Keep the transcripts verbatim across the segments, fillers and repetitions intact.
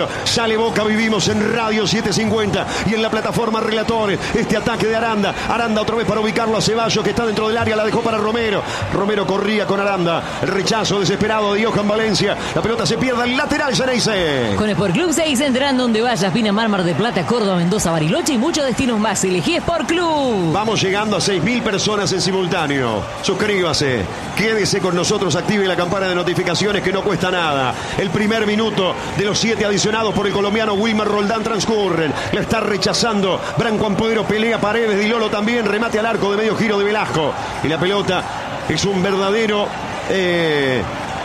Romero. Sale Boca, vivimos en Radio setecientos cincuenta y en la plataforma Relatores. Este ataque de Aranda. Aranda otra vez para ubicarlo a Ceballos, que está dentro del área, la dejó para Romero. Romero corría con Aranda. El rechazo desesperado de Johan Valencia. La pelota se pierde al lateral, Ceneice. Con Sport Club seis entrarán donde vayas. Pina, Mar de Plata, Córdoba, Mendoza, Bariloche y muchos destinos más. Elegí Sport Club. Vamos llegando a seis mil personas en simultáneo. Suscríbase, quédese con nosotros, active la campana de notificaciones que no cuesta nada. El primer minuto de los siete adicionados por el colombiano Wilmer Roldán transcurren. La está rechazando Branco Ampuero, pelea Paredes, Di Lolo también, remate al arco de medio giro de Velasco. Y la pelota es un verdadero... Eh,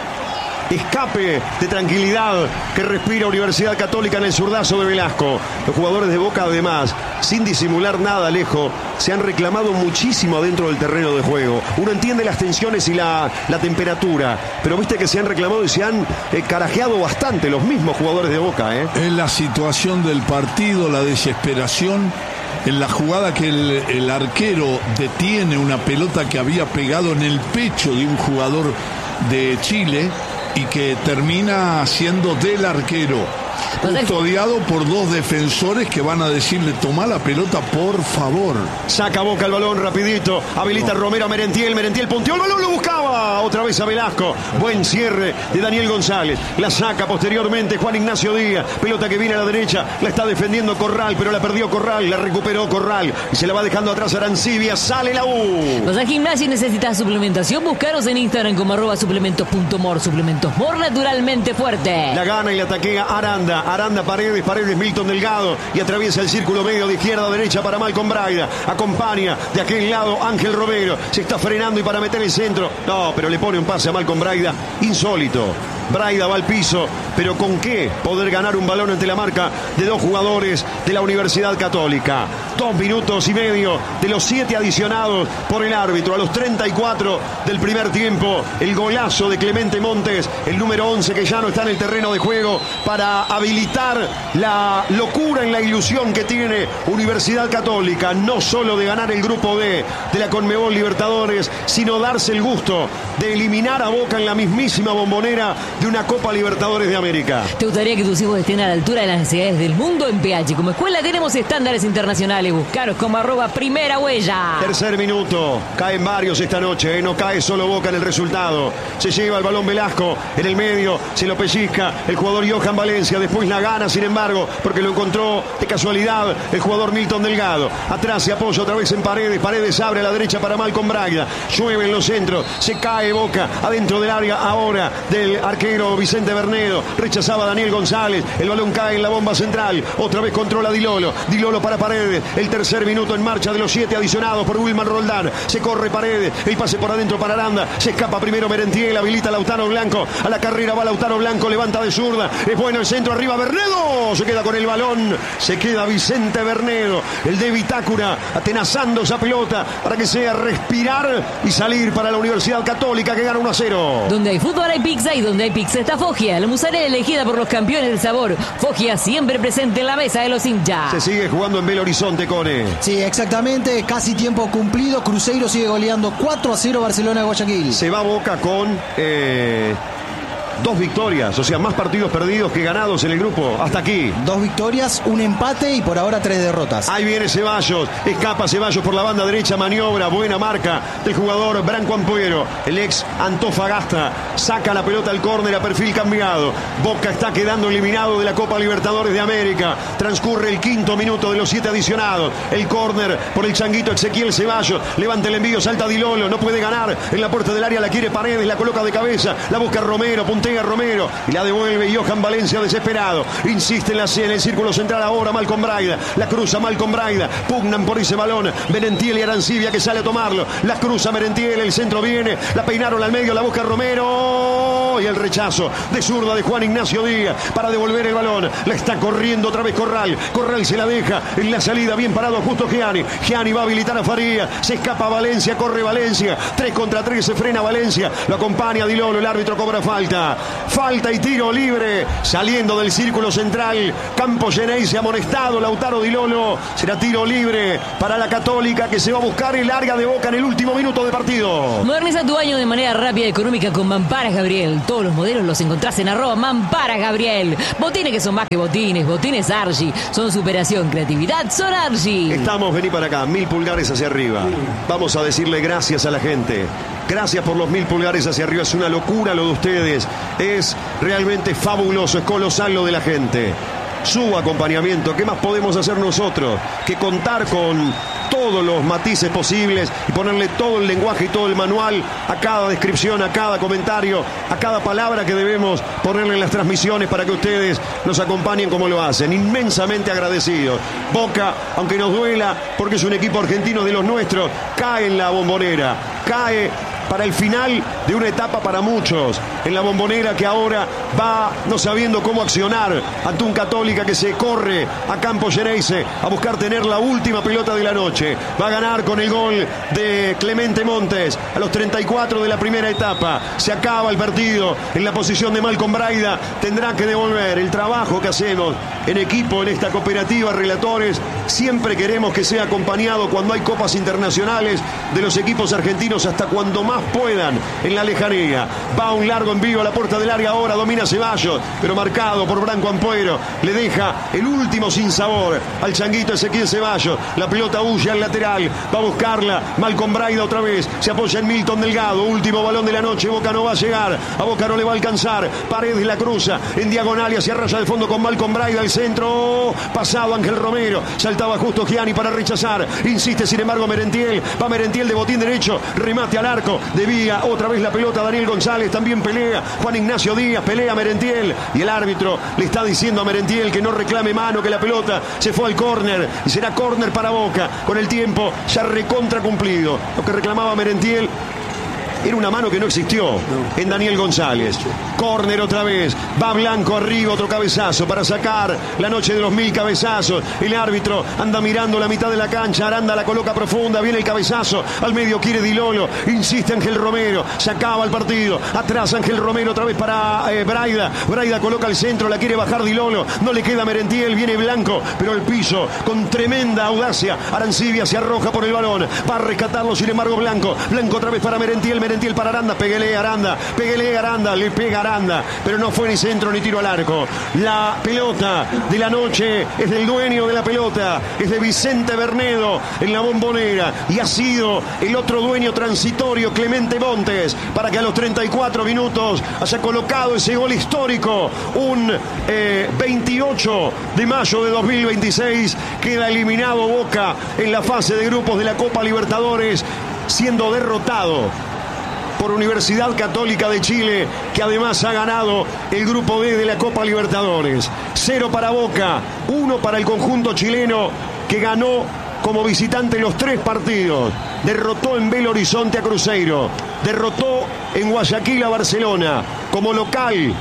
escape de tranquilidad que respira Universidad Católica en el zurdazo de Velasco. Los jugadores de Boca, además, sin disimular nada, Alejo, se han reclamado muchísimo adentro del terreno de juego. Uno entiende las tensiones y la, la temperatura, pero viste que se han reclamado y se han eh, carajeado bastante los mismos jugadores de Boca. ¿eh? En la situación del partido, la desesperación, en la jugada que el, el arquero detiene una pelota que había pegado en el pecho de un jugador de Chile y que termina siendo del arquero, custodiado por dos defensores que van a decirle: toma la pelota, por favor. Saca Boca el balón rapidito, habilita no. Romero a Merentiel, Merentiel punteó el balón, lo buscaba otra vez a Velasco. Buen cierre de Daniel González, la saca posteriormente Juan Ignacio Díaz, pelota que viene a la derecha, la está defendiendo Corral, pero la perdió Corral, la recuperó Corral y se la va dejando atrás Arancibia. Sale la U. Vas al gimnasio y necesitas suplementación, buscaros en Instagram como arroba suplementos punto mor. Suplementos Mor, naturalmente fuerte. La gana y la taquea Aranda. Aranda, Paredes, Paredes, Milton Delgado y atraviesa el círculo medio de izquierda a derecha para Malcom Braida. Acompaña de aquel lado Ángel Romero. Se está frenando y para meter el centro. No, pero le pone un pase a Malcom Braida. Insólito. Braida va al piso, pero ¿con qué poder ganar un balón ante la marca de dos jugadores de la Universidad Católica? Dos minutos y medio de los siete adicionados por el árbitro. A los treinta y cuatro del primer tiempo, el golazo de Clemente Montes, el número once, que ya no está en el terreno de juego, para habilitar la locura en la ilusión que tiene Universidad Católica, no solo de ganar el grupo D de la Conmebol Libertadores, sino darse el gusto de eliminar a Boca en la mismísima Bombonera de una Copa Libertadores de América. ¿Te gustaría que tus hijos estén a la altura de las necesidades del mundo? En P H como escuela tenemos estándares internacionales. Buscaros como arroba primera huella. Tercer minuto. Caen varios esta noche, ¿eh? No cae solo Boca en el resultado. Se lleva el balón Velasco en el medio, se lo pellizca el jugador Johan Valencia, después la gana, sin embargo, porque lo encontró de casualidad el jugador Milton Delgado. Atrás se apoya otra vez en Paredes, Paredes abre a la derecha para Malcom Braida. Llueve en los centros, se cae Boca adentro del área ahora del arquero Vicente Bernedo, rechazaba Daniel González, el balón cae en la bomba central, otra vez controla Di Lolo, Di Lolo para Paredes, el tercer minuto en marcha de los siete adicionados por Wilmer Roldán, se corre Paredes, el pase por adentro para Aranda, se escapa primero Merentiel, habilita a Lautaro Blanco, a la carrera va Lautaro Blanco, levanta de zurda, es bueno el centro, arriba Bernedo, se queda con el balón, se queda Vicente Bernedo, el de Vitacura, atenazando esa pelota para que sea respirar y salir para la Universidad Católica, que gana uno a cero. Donde hay fútbol hay pizza y donde hay pizza está Foggia, la musarela elegida por los campeones del sabor. Foggia siempre presente en la mesa de los hinchas. Se sigue jugando en Belo Horizonte, Cone. Sí, exactamente, casi tiempo cumplido. Cruzeiro sigue goleando cuatro a cero Barcelona de Guayaquil. Se va Boca con eh, dos victorias, o sea, más partidos perdidos que ganados en el grupo hasta aquí. Dos victorias, un empate y por ahora tres derrotas. Ahí viene Ceballos, escapa Ceballos por la banda derecha, maniobra, buena marca del jugador Branco Ampuero, el ex Antofagasta, saca la pelota al córner a perfil cambiado. Boca está quedando eliminado de la Copa Libertadores de América. Transcurre el quinto minuto de los siete adicionados. El córner por el changuito Ezequiel Ceballos, levanta el envío, salta Di Lolo, no puede ganar en la puerta del área, la quiere Paredes, la coloca de cabeza, la busca Romero, puntea Romero y la devuelve Johan Valencia desesperado, insiste en la en el círculo central ahora Malcom Braida, la cruza Malcom Braida, pugnan por ese balón Merentiel y Arancibia, que sale a tomarlo, la cruza Merentiel, el centro viene, la peinaron al medio, la busca Romero y el rechazo de zurda de Juan Ignacio Díaz para devolver el balón, la está corriendo otra vez Corral, Corral se la deja en la salida, bien parado justo Gianni, Gianni va a habilitar a Faría, se escapa Valencia, corre Valencia, tres contra tres, se frena Valencia, lo acompaña Di Lolo, el árbitro cobra falta. falta y tiro libre, saliendo del círculo central, Campo Xeneize amonestado, Lautaro Di Lolo, será tiro libre para la Católica que se va a buscar y larga de Boca en el último minuto de partido. Moderniza tu baño de manera rápida y económica con Mamparas Gabriel. Todos los modelos los encontrás en arroba Mamparas Gabriel. Botines que son más que botines, botines Argy, son superación, creatividad, son Argy. Estamos, vení para acá, mil pulgares hacia arriba. Vamos a decirle gracias a la gente. Gracias por los mil pulgares hacia arriba. Es una locura lo de ustedes. Es realmente fabuloso, es colosal lo de la gente. Su acompañamiento, ¿qué más podemos hacer nosotros que contar con todos los matices posibles y ponerle todo el lenguaje y todo el manual a cada descripción, a cada comentario, a cada palabra que debemos ponerle en las transmisiones para que ustedes nos acompañen como lo hacen? Inmensamente agradecidos. Boca, aunque nos duela, porque es un equipo argentino de los nuestros, cae en la Bombonera, cae para el final de una etapa para muchos en la Bombonera, que ahora va no sabiendo cómo accionar ante un Católica que se corre a Campo Xeneize a buscar tener la última pelota de la noche. Va a ganar con el gol de Clemente Montes a los treinta y cuatro de la primera etapa. Se acaba el partido en la posición de Malcolm Braida. Tendrá que devolver el trabajo que hacemos en equipo en esta cooperativa Relatores. Siempre queremos que sea acompañado cuando hay copas internacionales de los equipos argentinos hasta cuando más puedan en la lejanía. Va un largo envío a la puerta del área, ahora domina Ceballos, pero marcado por Branco Ampuero, le deja el último sinsabor al changuito Ezequiel Ceballos. La pelota huye al lateral, va a buscarla Malcolm Braida otra vez, se apoya en Milton Delgado, último balón de la noche. Boca no va a llegar, a Boca no le va a alcanzar. Paredes la cruza en diagonal y hacia raya de fondo con Malcolm Braida, el centro pasado Ángel Romero, saltaba justo Gianni para rechazar, insiste sin embargo Merentiel, va Merentiel de botín derecho, remate al arco, debía otra vez la pelota Daniel González, también pelea Juan Ignacio Díaz, pelea Merentiel y el árbitro le está diciendo a Merentiel que no reclame mano, que la pelota se fue al córner y será córner para Boca. Con el tiempo ya recontra cumplido, lo que reclamaba Merentiel era una mano que no existió en Daniel González. Córner otra vez, va Blanco arriba, otro cabezazo para sacar la noche de los mil cabezazos. El árbitro anda mirando la mitad de la cancha, Aranda la coloca profunda, viene el cabezazo, al medio quiere Di Lolo, insiste Ángel Romero, se acaba el partido, atrás Ángel Romero otra vez para eh, Braida, Braida coloca el centro, la quiere bajar Di Lolo, no le queda Merentiel, viene Blanco, pero el piso con tremenda audacia, Arancibia se arroja por el balón, va a rescatarlo sin embargo Blanco, Blanco otra vez para Merentiel, Merentiel para Aranda, peguele Aranda, peguele Aranda, le pega Aranda, pero no fue ni centro ni tiro al arco. La pelota de la noche es del dueño de la pelota, es de Vicente Bernedo en la Bombonera y ha sido el otro dueño transitorio, Clemente Montes, para que a los treinta y cuatro minutos haya colocado ese gol histórico. Un eh, veintiocho de mayo de dos mil veintiséis queda eliminado Boca en la fase de grupos de la Copa Libertadores, siendo derrotado por Universidad Católica de Chile, que además ha ganado el grupo D de la Copa Libertadores. Cero para Boca, uno para el conjunto chileno, que ganó como visitante los tres partidos. Derrotó en Belo Horizonte a Cruzeiro, derrotó en Guayaquil a Barcelona. Como local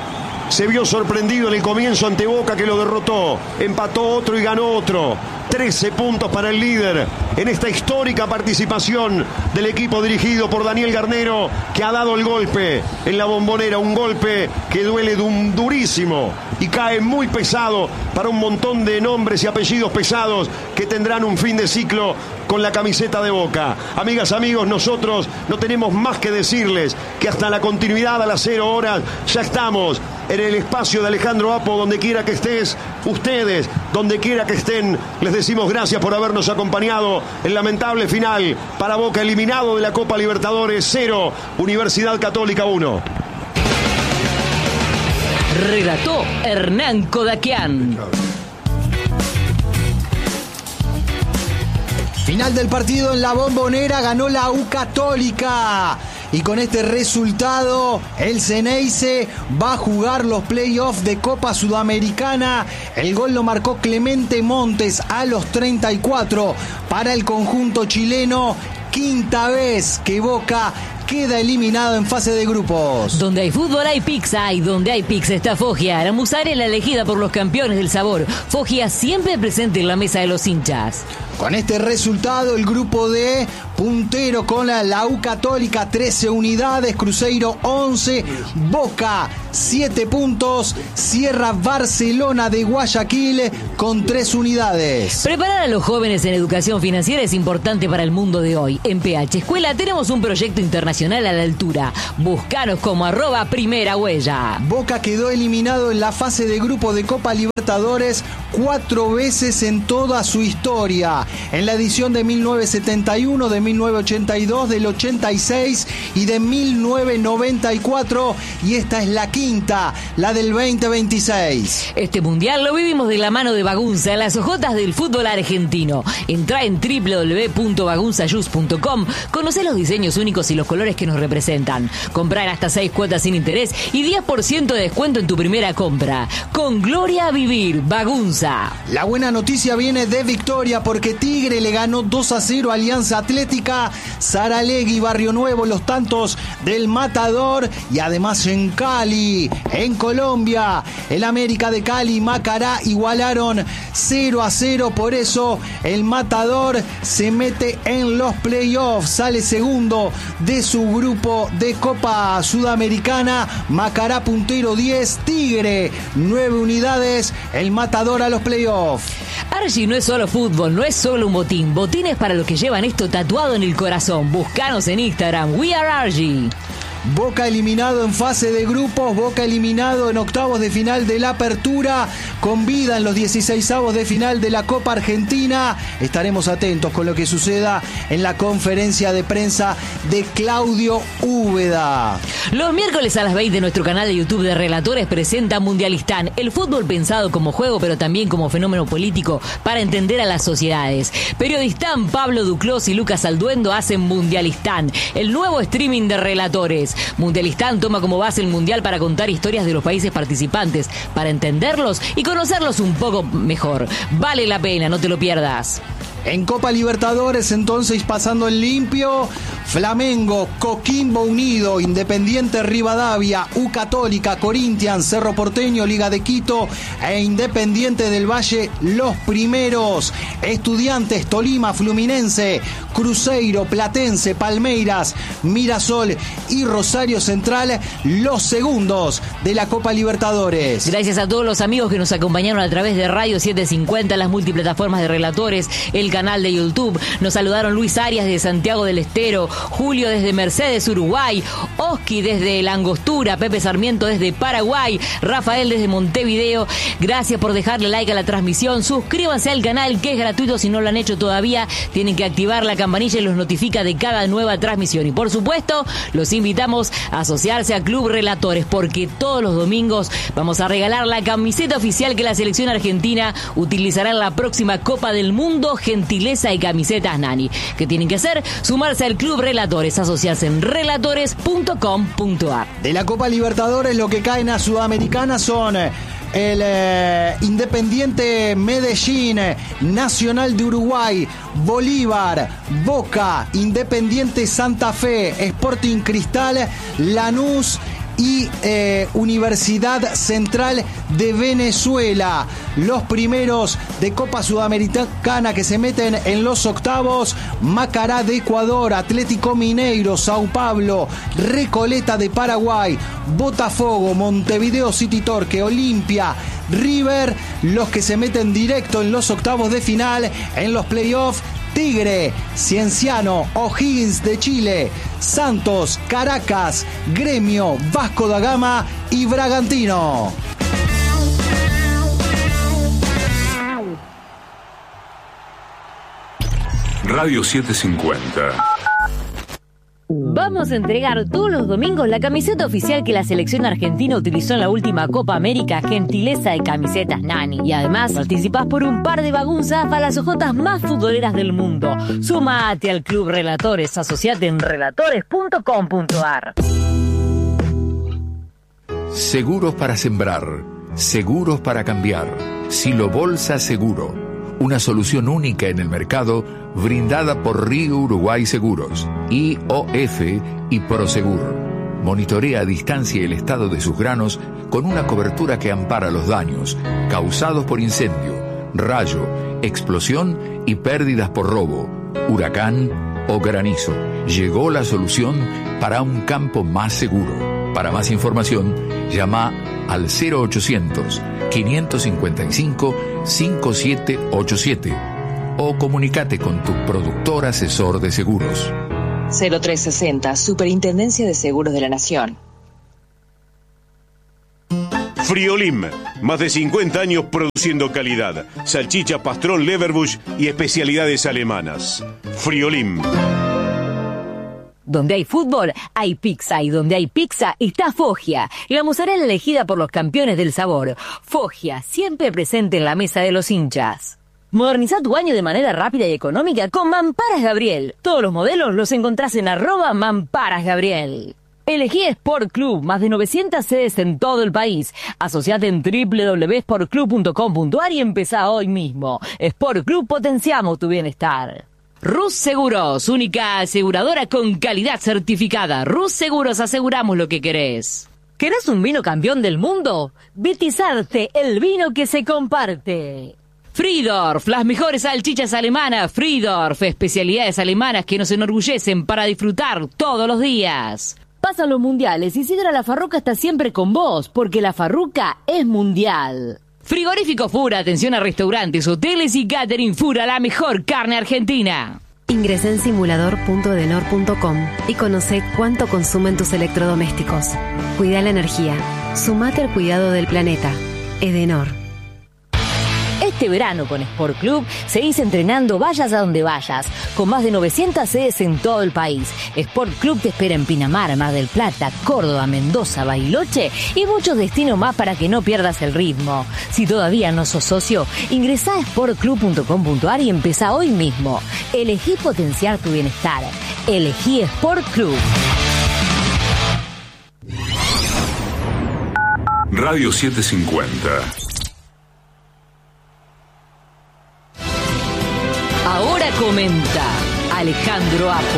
se vio sorprendido en el comienzo ante Boca, que lo derrotó, empató otro y ganó otro. trece puntos para el líder en esta histórica participación del equipo dirigido por Daniel Garnero, que ha dado el golpe en la Bombonera, un golpe que duele de un durísimo y cae muy pesado para un montón de nombres y apellidos pesados que tendrán un fin de ciclo con la camiseta de Boca. Amigas, amigos, nosotros no tenemos más que decirles que hasta la continuidad a las cero horas ya estamos en el espacio de Alejandro Apo. Donde quiera que estés, ustedes, donde quiera que estén, les decimos gracias por habernos acompañado en lamentable final para Boca, eliminado de la Copa Libertadores. Cero, Universidad Católica uno. Relató Hernán Kodakian. Final del partido en la Bombonera, ganó la U Católica. Y con este resultado, el Xeneize va a jugar los playoffs de Copa Sudamericana. El gol lo marcó Clemente Montes a los treinta y cuatro para el conjunto chileno. Quinta vez que Boca queda eliminado en fase de grupos. Donde hay fútbol hay pizza, y donde hay pizza está Foggia, la mozzarella elegida por los campeones del sabor. Foggia siempre presente en la mesa de los hinchas. Con este resultado, el grupo D, puntero con la, la U Católica, trece unidades, Cruzeiro once, Boca siete puntos, cierra Barcelona de Guayaquil con tres unidades. Preparar a los jóvenes en educación financiera es importante para el mundo de hoy. En P H Escuela tenemos un proyecto internacional a la altura. Búscanos como arroba primera huella. Boca quedó eliminado en la fase de grupo de Copa Libertadores cuatro veces en toda su historia. En la edición de mil novecientos setenta y uno, de mil novecientos ochenta y dos, del ochenta y seis y de mil novecientos noventa y cuatro. Y esta es la quinta, la del veinte veintiséis. Este mundial lo vivimos de la mano de Bagunza, las hojotas del fútbol argentino. Entrá en doble u doble u doble u punto bagunza juice punto com, conocé los diseños únicos y los colores que nos representan. Comprar hasta seis cuotas sin interés y diez por ciento de descuento en tu primera compra. Con gloria a vivir, Bagunza. La buena noticia viene de Victoria, porque Tigre le ganó dos a cero a Alianza Atlética. Saralegui, Barrio Nuevo, los tantos del Matador. Y además en Cali, en Colombia, el América de Cali y Macará igualaron cero a cero. Por eso el Matador se mete en los playoffs, sale segundo de su grupo de Copa Sudamericana. Macará puntero diez, Tigre nueve unidades, el Matador a los playoffs. Argy no es solo fútbol, no es solo un botín. Botines para los que llevan esto tatuado en el corazón. Búscanos en Instagram, We Are Argy. Boca eliminado en fase de grupos, Boca eliminado en octavos de final de la Apertura, con vida en los dieciseisavos de final de la Copa Argentina. Estaremos atentos con lo que suceda en la conferencia de prensa de Claudio Úbeda. Los miércoles a las veinte nuestro canal de YouTube de Relatores presenta Mundialistán, el fútbol pensado como juego pero también como fenómeno político para entender a las sociedades. Periodistán Pablo Duclos y Lucas Alduendo hacen Mundialistán, el nuevo streaming de Relatores. Mundialistán toma como base el Mundial para contar historias de los países participantes, para entenderlos y conocerlos un poco mejor. Vale la pena, no te lo pierdas. En Copa Libertadores, entonces, pasando en limpio, Flamengo, Coquimbo Unido, Independiente Rivadavia, U Católica, Corinthians, Cerro Porteño, Liga de Quito e Independiente del Valle, los primeros. Estudiantes, Tolima, Fluminense, Cruzeiro, Platense, Palmeiras, Mirasol y Rosario Central, los segundos de la Copa Libertadores. Gracias a todos los amigos que nos acompañaron a través de Radio setecientos cincuenta, las multiplataformas de Relatores, el canal de YouTube. Nos saludaron Luis Arias desde Santiago del Estero, Julio desde Mercedes, Uruguay, Oski desde La Angostura, Pepe Sarmiento desde Paraguay, Rafael desde Montevideo. Gracias por dejarle like a la transmisión. Suscríbanse al canal, que es gratuito si no lo han hecho todavía. Tienen que activar la campanilla y los notifica de cada nueva transmisión. Y por supuesto, los invitamos a asociarse a Club Relatores, porque todos los domingos vamos a regalar la camiseta oficial que la selección argentina utilizará en la próxima Copa del Mundo. Gentileza y camisetas Nani. ¿Qué tienen que hacer? Sumarse al Club Relatores, asociarse en relatores punto com punto ar. De la Copa Libertadores, lo que caen a Sudamericana son el eh, Independiente Medellín, Nacional de Uruguay, Bolívar, Boca, Independiente Santa Fe, Sporting Cristal, Lanús y eh, Universidad Central de Venezuela. Los primeros de Copa Sudamericana que se meten en los octavos: Macará de Ecuador, Atlético Mineiro, Sao Paulo, Recoleta de Paraguay, Botafogo, Montevideo City Torque, Olimpia, River. Los que se meten directo en los octavos de final, en los playoffs: Tigre, Cienciano, O'Higgins de Chile, Santos, Caracas, Gremio, Vasco da Gama y Bragantino. Radio setecientos cincuenta. Vamos a entregar todos los domingos la camiseta oficial que la selección argentina utilizó en la última Copa América, gentileza de camisetas Nani. Y además participás por un par de bagunzas para las ojotas más futboleras del mundo. Sumate al Club Relatores, asociate en relatores punto com punto ar. Seguros para sembrar, seguros para cambiar. Silo Bolsa Seguro. una solución única en el mercado brindada por Río Uruguay Seguros, I O F y Prosegur. Monitorea a distancia el estado de sus granos con una cobertura que ampara los daños causados por incendio, rayo, explosión y pérdidas por robo, huracán o granizo. Llegó la solución para un campo más seguro. Para más información, llama al cero ochocientos, quinientos cincuenta y cinco, cincuenta y siete ochenta y siete o comunícate con tu productor asesor de seguros. cero tres sesenta, Superintendencia de Seguros de la Nación. Friolim, más de cincuenta años produciendo calidad, salchicha, pastrón, leverbush y especialidades alemanas. Friolim. Donde hay fútbol, hay pizza, y donde hay pizza está Foggia, la mozzarella elegida por los campeones del sabor. Foggia, siempre presente en la mesa de los hinchas. Moderniza tu baño de manera rápida y económica con Mamparas Gabriel. Todos los modelos los encontrás en arroba Mamparas Gabriel. Elegí Sport Club, más de novecientas sedes en todo el país. Asociate en doble u doble u doble u punto sport club punto com punto a r y empezá hoy mismo. Sport Club, potenciamos tu bienestar. Rus Seguros, única aseguradora con calidad certificada. Rus Seguros, aseguramos lo que querés. ¿Querés un vino campeón del mundo? Betizarte, el vino que se comparte. Friedorf, las mejores salchichas alemanas. Friedorf, especialidades alemanas que nos enorgullecen para disfrutar todos los días. Pasan los mundiales y Sidra La Farruca está siempre con vos, porque La Farruca es mundial. Frigorífico Fura, atención a restaurantes, hoteles y catering. Fura, la mejor carne argentina. Ingresá en simulador punto edenor punto com y conocé cuánto consumen tus electrodomésticos. Cuida la energía. Sumate al cuidado del planeta. Edenor. Este verano con Sport Club seguís entrenando vayas a donde vayas, con más de novecientas sedes en todo el país. Sport Club te espera en Pinamar, Mar del Plata, Córdoba, Mendoza, Bariloche y muchos destinos más para que no pierdas el ritmo. Si todavía no sos socio, ingresá a sport club punto com punto a r y empezá hoy mismo. Elegí potenciar tu bienestar. Elegí Sport Club. Radio setecientos cincuenta. Ahora comenta Alejandro Apo.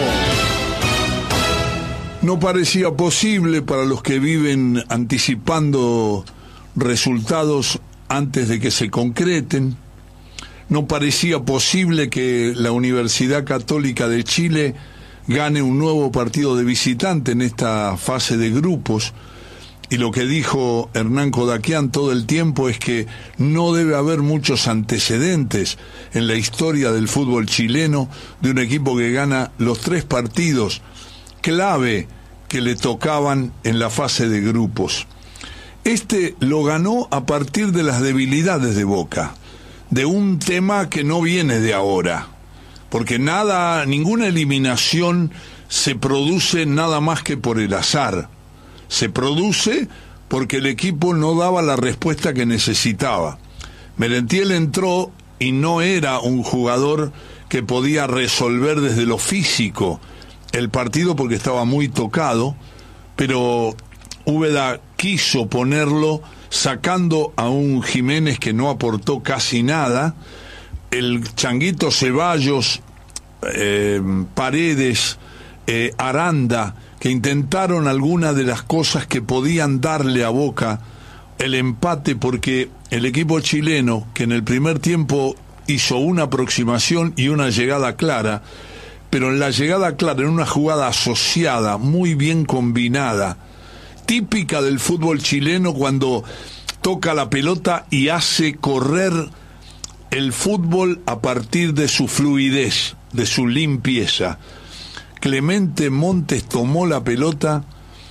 No parecía posible para los que viven anticipando resultados antes de que se concreten. No parecía posible que la Universidad Católica de Chile gane un nuevo partido de visitante en esta fase de grupos. Y lo que dijo Hernán Kodakian todo el tiempo es que no debe haber muchos antecedentes en la historia del fútbol chileno de un equipo que gana los tres partidos clave que le tocaban en la fase de grupos. Este lo ganó a partir de las debilidades de Boca, de un tema que no viene de ahora, porque nada, ninguna eliminación se produce nada más que por el azar. Se produce porque el equipo no daba la respuesta que necesitaba. Merentiel entró y no era un jugador que podía resolver desde lo físico el partido porque estaba muy tocado, pero Úbeda quiso ponerlo sacando a un Jiménez que no aportó casi nada. El Changuito Ceballos, eh, Paredes, eh, Aranda, que intentaron algunas de las cosas que podían darle a Boca el empate, porque el equipo chileno, que en el primer tiempo hizo una aproximación y una llegada clara, pero en la llegada clara, en una jugada asociada, muy bien combinada, típica del fútbol chileno cuando toca la pelota y hace correr el fútbol a partir de su fluidez, de su limpieza. Clemente Montes tomó la pelota,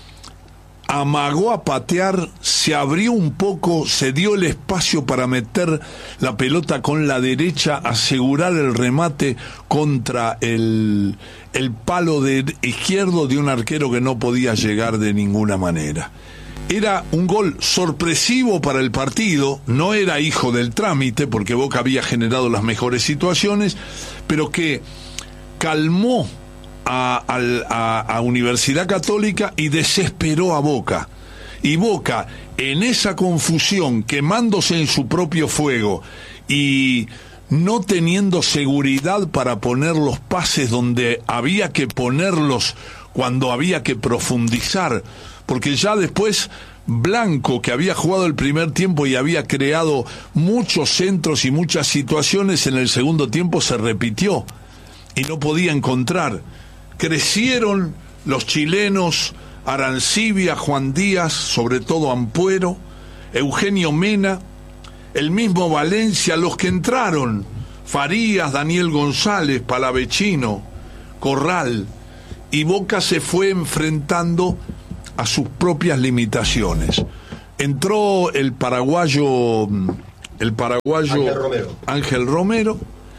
amagó a patear, se abrió un poco, se dio el espacio para meter la pelota con la derecha, asegurar el remate contra el, el palo de izquierdo de un arquero que no podía llegar de ninguna manera. Era un gol sorpresivo para el partido, no era hijo del trámite, porque Boca había generado las mejores situaciones, pero que calmó A, a, a Universidad Católica y desesperó a Boca. Y Boca, en esa confusión, quemándose en su propio fuego y no teniendo seguridad para poner los pases donde había que ponerlos, cuando había que profundizar, porque ya después Blanco, que había jugado el primer tiempo y había creado muchos centros y muchas situaciones, en el segundo tiempo se repitió y no podía encontrar. Crecieron los chilenos, Arancibia, Juan Díaz, sobre todo Ampuero, Eugenio Mena, el mismo Valencia, los que entraron, Farías, Daniel González, Palavecino, Corral, y Boca se fue enfrentando a sus propias limitaciones. Entró el paraguayo, el paraguayo Ángel Romero. Ángel Romero,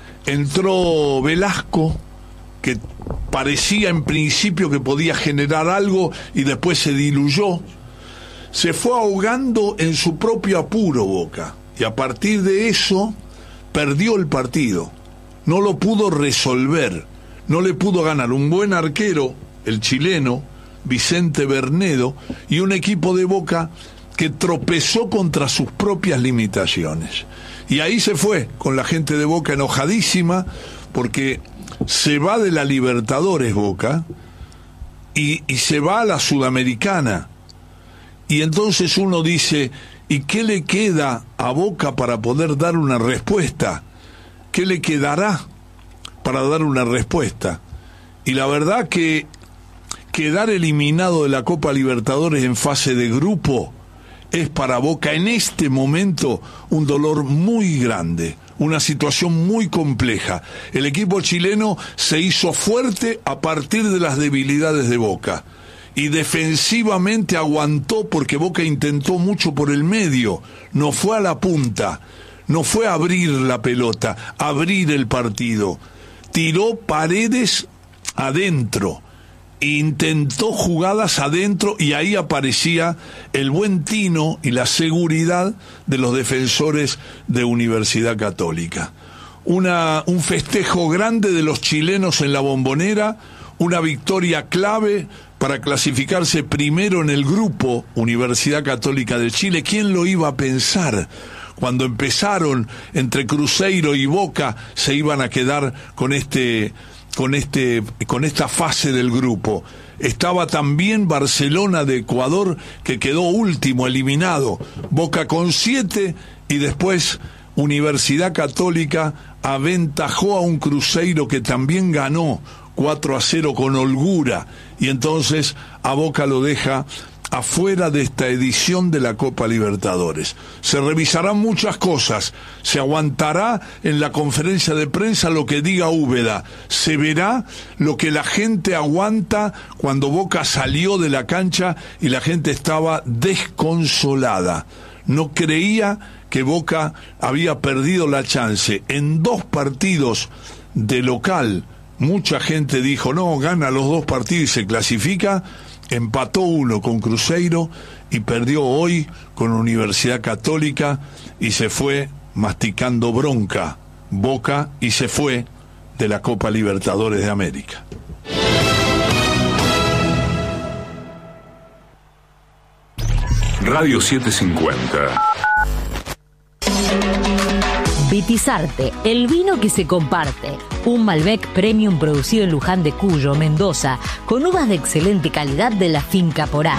entró Velasco, que parecía en principio que podía generar algo y después se diluyó. Se fue ahogando en su propio apuro Boca, y a partir de eso perdió el partido. No lo pudo resolver, no le pudo ganar un buen arquero, el chileno Vicente Bernedo, y un equipo de Boca que tropezó contra sus propias limitaciones. Y ahí se fue, con la gente de Boca enojadísima, porque se va de la Libertadores Boca y, y se va a la Sudamericana. Y entonces uno dice, ¿y qué le queda a Boca para poder dar una respuesta? ¿Qué le quedará para dar una respuesta? Y la verdad que quedar eliminado de la Copa Libertadores en fase de grupo es para Boca en este momento un dolor muy grande, una situación muy compleja. El equipo chileno se hizo fuerte a partir de las debilidades de Boca y defensivamente aguantó, porque Boca intentó mucho por el medio, no fue a la punta, no fue a abrir la pelota, abrir el partido, tiró Paredes adentro, intentó jugadas adentro, y ahí aparecía el buen tino y la seguridad de los defensores de Universidad Católica. Una, un festejo grande de los chilenos en la Bombonera, una victoria clave para clasificarse primero en el grupo Universidad Católica de Chile. ¿Quién lo iba a pensar? Cuando empezaron entre Cruzeiro y Boca se iban a quedar con este con este con esta fase del grupo. Estaba también Barcelona de Ecuador, que quedó último, eliminado. Boca con siete, y después Universidad Católica aventajó a un Cruzeiro que también ganó cuatro a cero con holgura, y entonces a Boca lo deja afuera de esta edición de la Copa Libertadores. Se revisarán muchas cosas, se aguantará en la conferencia de prensa lo que diga Úbeda, se verá lo que la gente aguanta cuando Boca salió de la cancha y la gente estaba desconsolada. No creía que Boca había perdido la chance. En dos partidos de local, mucha gente dijo, no, gana los dos partidos y se clasifica. Empató uno con Cruzeiro y perdió hoy con Universidad Católica, y se fue masticando bronca Boca, y se fue de la Copa Libertadores de América. Radio setecientos cincuenta. Vitizarte, el vino que se comparte. Un Malbec Premium producido en Luján de Cuyo, Mendoza, con uvas de excelente calidad de la finca Porá.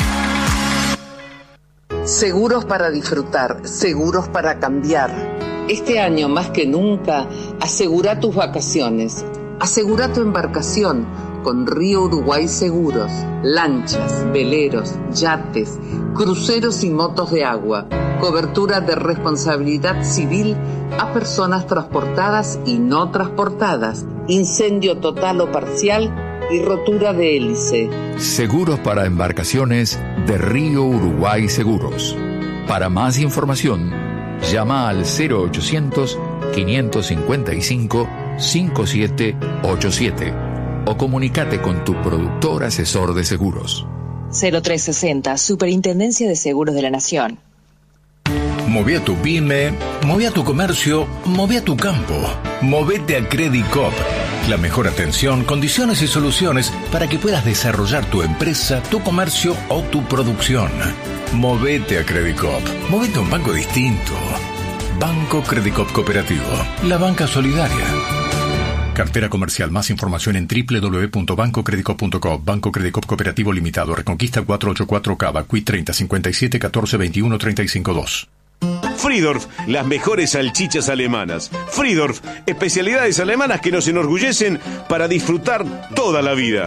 Seguros para disfrutar, seguros para cambiar. Este año más que nunca, asegura tus vacaciones. Asegura tu embarcación con Río Uruguay Seguros. Lanchas, veleros, yates, cruceros y motos de agua. Cobertura de responsabilidad civil a personas transportadas y no transportadas. Incendio total o parcial y rotura de hélice. Seguros para embarcaciones de Río Uruguay Seguros. Para más información, llama al cero ochocientos, quinientos cincuenta y cinco, cincuenta y siete ochenta y siete o comunícate con tu productor asesor de seguros. cero tres sesenta, Superintendencia de Seguros de la Nación. Moví a tu pyme, moví a tu comercio, moví a tu campo. Movete a Credit Coop. La mejor atención, condiciones y soluciones para que puedas desarrollar tu empresa, tu comercio o tu producción. Movete a Credit Coop. Movete a un banco distinto. Banco Credicop Cooperativo, la banca solidaria. Cartera comercial. Más información en doble u doble u doble u punto banco credicop punto com. Banco Credicop Cooperativo Limitado. Reconquista cuatrocientos ochenta y cuatro Cava. Q I treinta cincuenta y siete catorce veintiuno treinta y cinco dos. Friedorf, las mejores salchichas alemanas. Friedorf, especialidades alemanas que nos enorgullecen para disfrutar toda la vida.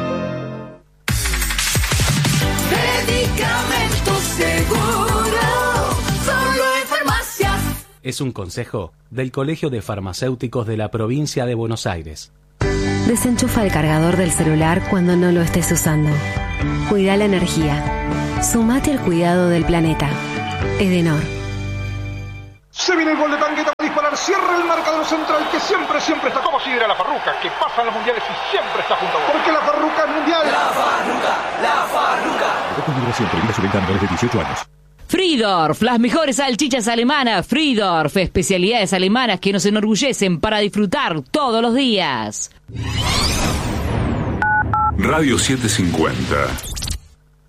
Medicamentos Seguro, solo en farmacias. Es un consejo del Colegio de Farmacéuticos de la Provincia de Buenos Aires. Desenchufa el cargador del celular cuando no lo estés usando. Cuida la energía. Sumate al cuidado del planeta. Edenor. Se viene el gol de Tangueta para disparar, cierra el marcador central que siempre, siempre está como si era la Farruca, que pasa en los mundiales y siempre está junto a vos. Porque la Farruca es mundial. La Farruca, la Farruca. Siempre vive su venta a menores de dieciocho años. Friedorf, las mejores salchichas alemanas. Friedorf, especialidades alemanas que nos enorgullecen para disfrutar todos los días. Radio setecientos cincuenta.